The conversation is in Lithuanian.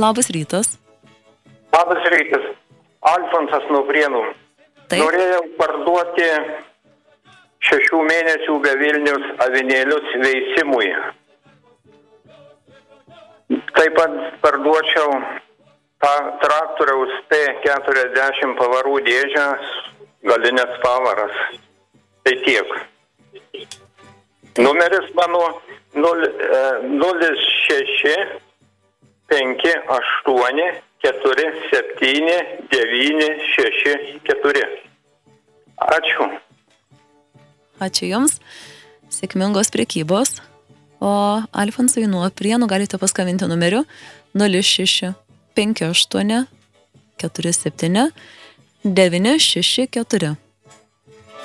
Labas rytas. Labas rytas. Alfonsas nuo Prienų. Taip. Norėjau parduoti 6 mėnesių be Vilnius avinėlius veisimui. Taip pat parduočiau tą traktoriaus T40 pavarų dėžę, galinės pavaras. Tai tiek. Numeris mano 06 58 47 964. Ačiū. Ačiū Jums. Sėkmingos prekybos. O Alfonsui nuo Prienų galite paskambinti numeriu 06 58 47 964.